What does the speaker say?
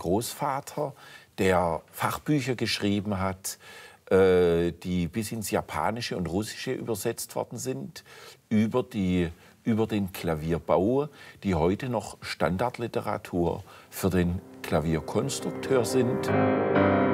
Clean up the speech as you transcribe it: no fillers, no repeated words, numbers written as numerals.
Großvater, der Fachbücher geschrieben hat, die bis ins Japanische und Russische übersetzt worden sind, über den Klavierbau, die heute noch Standardliteratur für den Klavierkonstrukteur sind.